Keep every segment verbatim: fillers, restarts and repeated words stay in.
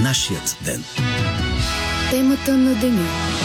Нашият ден. Темата на деня.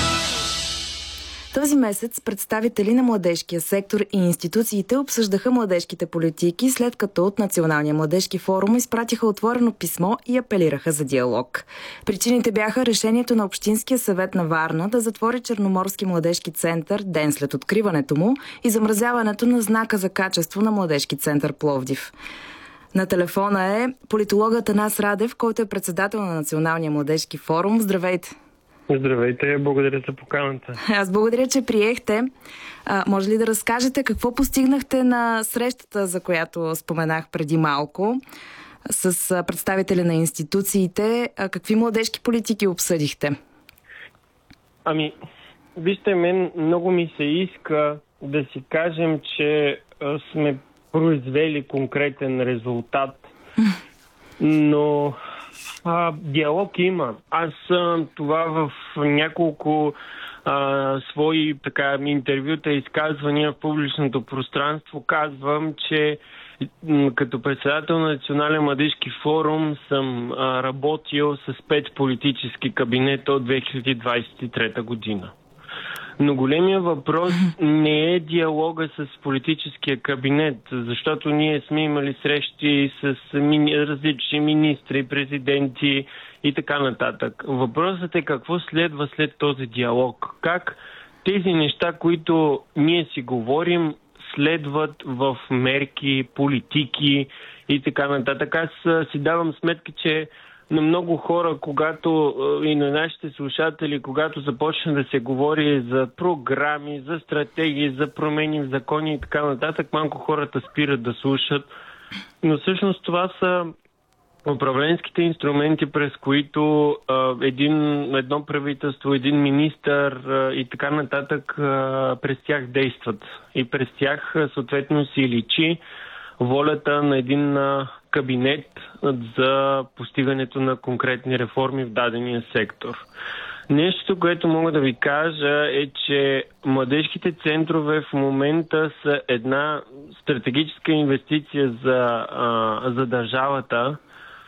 Този месец представители на младежкия сектор и институциите обсъждаха младежките политики, след като от Националния младежки форум изпратиха отворено писмо и апелираха за диалог. Причините бяха решението на Общинския съвет на Варна да затвори Черноморски младежки център ден след откриването му и замразяването на знака за качество на Младежки център Пловдив. На телефона е политологът Атанас Радев, който е председател на Националния младежки форум. Здравейте! Здравейте, благодаря за поканата. Аз благодаря, че приехте. А, може ли да разкажете какво постигнахте на срещата, за която споменах преди малко, с представители на институциите? А, какви младежки политики обсъдихте? Ами, вижте, мен много ми се иска да си кажем, че а, сме произвели конкретен резултат, но а, диалог има. Аз а, това в няколко а, свои така интервюта и изказвания в публичното пространство казвам, че м- като председател на Национален младежки форум съм а, работил с пет политически кабинета от две хиляди двадесет и трета година. Но големия въпрос не е диалога с политическия кабинет, защото ние сме имали срещи с мини, различни министри, президенти и така нататък. Въпросът е какво следва след този диалог. Как тези неща, които ние си говорим, следват в мерки, политики и така нататък. Аз си давам сметка, че на много хора, когато и на нашите слушатели, когато започне да се говори за програми, за стратегии, за промени в закони и така нататък, малко хората спират да слушат. Но всъщност това са управленските инструменти, през които а, един, едно правителство, един министър а, и така нататък а, през тях действат. И през тях съответно си личи волята на един а, кабинет за постигането на конкретни реформи в дадения сектор. Нещо, което мога да ви кажа е, че младежките центрове в момента са една стратегическа инвестиция за, а, за държавата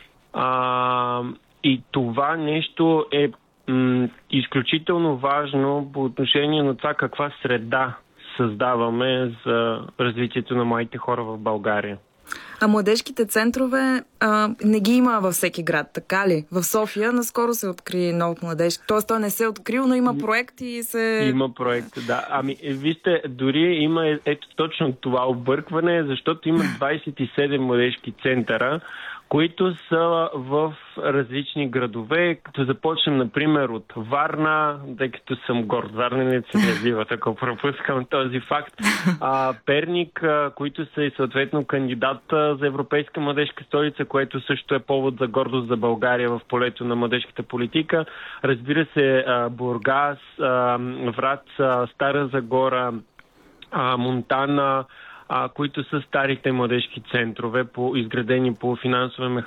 а, и това нещо е м, изключително важно по отношение на това каква среда създаваме за развитието на младите хора в България. А младежките центрове а, не ги има във всеки град, така ли? В София наскоро се откри нов младежки. Тоест той не се е открил, но има проект и се... Има проект, да. Ами, вижте, дори има ето точно това объркване, защото има двадесет и седем младежки центъра, които са в различни градове. Като започнем, например, от Варна, тъй като съм горд варненец, не бива, ако пропускам този факт. А, Перник, а, които са и съответно кандидат за Европейска младежка столица, което също е повод за гордост за България в полето на младежката политика. Разбира се, а, Бургас, а, Враца, Стара Загора, а, Монтана, А, които са старите младежки центрове, по, изградени по финансовия